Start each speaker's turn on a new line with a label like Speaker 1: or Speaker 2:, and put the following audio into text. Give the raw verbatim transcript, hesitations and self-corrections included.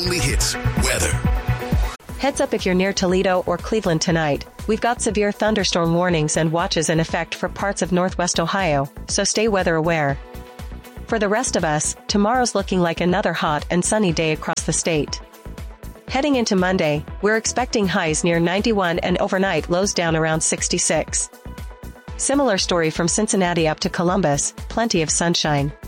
Speaker 1: only hits weather.
Speaker 2: Heads up if you're near Toledo or Cleveland tonight. We've got severe thunderstorm warnings and watches in effect for parts of Northwest Ohio, so stay weather aware. For the rest of us, tomorrow's looking like another hot and sunny day across the state. Heading into Monday, we're expecting highs near ninety-one and overnight lows down around sixty-six. Similar story from Cincinnati up to Columbus, plenty of sunshine.